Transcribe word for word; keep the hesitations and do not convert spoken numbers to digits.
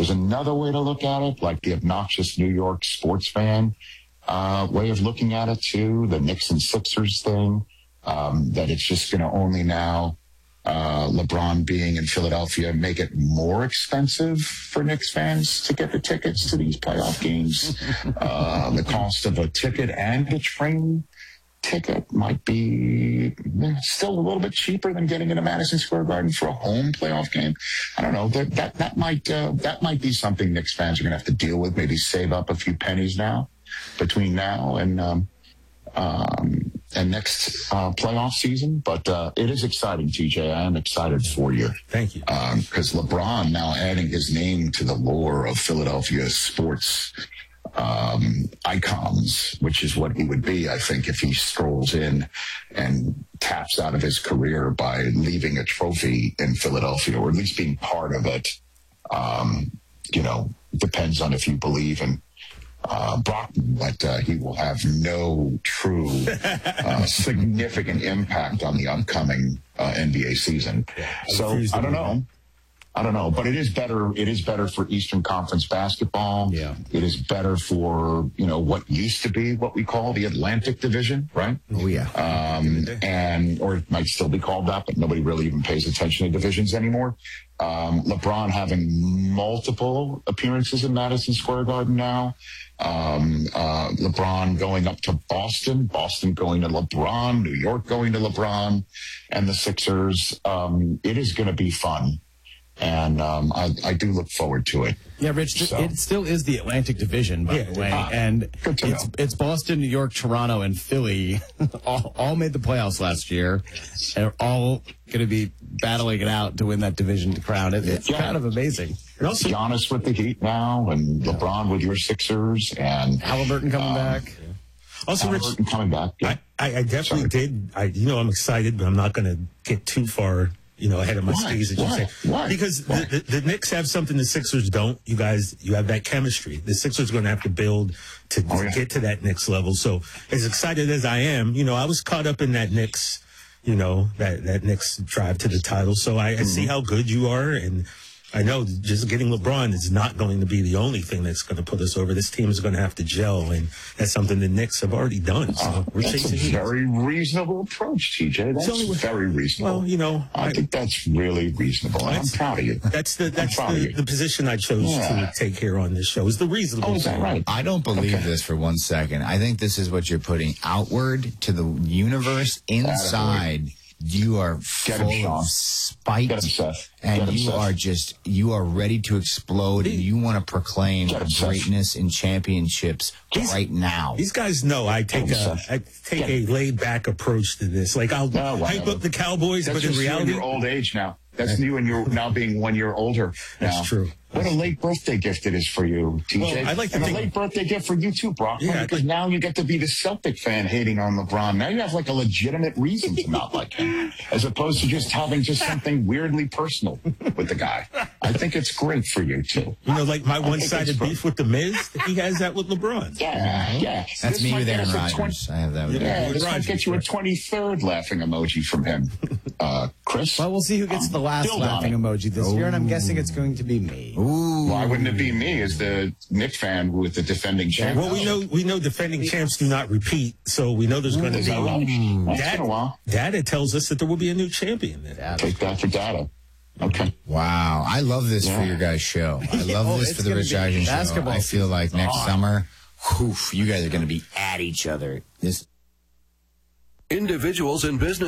there's another way to look at it, like the obnoxious New York sports fan uh, way of looking at it too, the Knicks and Sixers thing, um, that it's just going to only now, uh, LeBron being in Philadelphia, make it more expensive for Knicks fans to get the tickets to these playoff games. uh, the cost of a ticket and a train ticket might be still a little bit cheaper than getting into Madison Square Garden for a home playoff game. I don't know. That that, that might uh, that might be something Knicks fans are going to have to deal with. Maybe save up a few pennies now between now and um, um, and next uh, playoff season. But uh, it is exciting, T J. I am excited for you. Thank you. Because um, LeBron now adding his name to the lore of Philadelphia sports um, icons, which is what he would be, I think, if he strolls in and taps out of his career by leaving a trophy in Philadelphia, or at least being part of it. Um, you know, depends on if you believe in uh, Brockton, but uh, he will have no true uh, significant impact on the upcoming uh, N B A season. So I don't know. I don't know, but it is better. It is better for Eastern Conference basketball. Yeah. It is better for, you know, what used to be what we call the Atlantic Division, right? Oh, yeah. Um, and, or it might still be called that, but nobody really even pays attention to divisions anymore. Um, LeBron having multiple appearances in Madison Square Garden now. Um, uh, LeBron going up to Boston, Boston going to LeBron, New York going to LeBron, and the Sixers. Um, it is going to be fun. And um, I, I do look forward to it. Yeah, Rich, so. It still is the Atlantic Division, by yeah, the way. Ah, and it's, know. it's Boston, New York, Toronto, and Philly all, all made the playoffs last year. They're all going to be battling it out to win that division crown. It, it's yeah. kind of amazing. And also, Giannis with the Heat now, and yeah. LeBron with your Sixers, and Halliburton coming um, back. Yeah. Also, Halliburton Rich, coming back. Yeah. I, I definitely Sorry. did. I, you know, I'm excited, but I'm not going to get too far, you know, ahead of my Why? skis, as you Why? say. Why? Because Why? The, the, the Knicks have something the Sixers don't. You guys, you have that chemistry. The Sixers are going to have to build to Oh, yeah. get to that Knicks level. So, as excited as I am, you know, I was caught up in that Knicks, you know, that, that Knicks drive to the title. So I, mm-hmm. I see how good you are, and I know just getting LeBron is not going to be the only thing that's going to put us over. This team is going to have to gel, and that's something the Knicks have already done. So Uh, we're that's a chasing very reasonable approach, T J. That's only- very reasonable. Well, you know, I, I- think that's really reasonable. And I'm That's- proud of you. That's the that's proud of the, you. the position I chose Yeah. to take here on this show. Is the reasonable Oh, is that thing. right? I don't believe Okay. this for one second. I think this is what you're putting outward to the universe. Inside, you are Get him, full Sean. of spite, Get him, Seth. and Get him, you Seth. are just you are ready to explode, and you want to proclaim Get him, Seth. greatness and championships He's- right now. These guys know I take Get a him, I take a laid back approach to this. Like I'll No, hype whatever. up the Cowboys, That's but in just you in reality, your old age now. That's you and you're now being one year older. That's now. true. What a late birthday gift it is for you, T J. Well, I'd like to and think- a late birthday gift for you too, Brock. Yeah, I'd because like- now you get to be the Celtic fan hating on LeBron. Now you have like a legitimate reason to not like him, as opposed to just having just something weirdly personal with the guy. I think it's great for you too. you know, like my think one sided it's fun. beef with the Miz, he has that with LeBron. Yeah, yeah. That's This me might with get Aaron us a Rodgers. twenty I have that with Yeah. Aaron. Yeah, this might Rodgers, get you a right. twenty-third laughing emoji from him, uh, Chris. Well, we'll see who gets Um, the last build on laughing it. emoji this year, and I'm guessing it's going to be me. Ooh, Why wouldn't it be me as the Knicks fan with the defending champ? Well, we know we know defending champs do not repeat, so we know there's going to Is be that right? That's That- been a while. data tells us that there will be a new champion. Then. Take that for data. Okay. wow! I love this for Yeah. your guys' show. I love Oh, this it's for the gonna Rich be Eisen show. basketball I feel like next on. summer, whew, you guys are going to be at each other. This. Individuals and business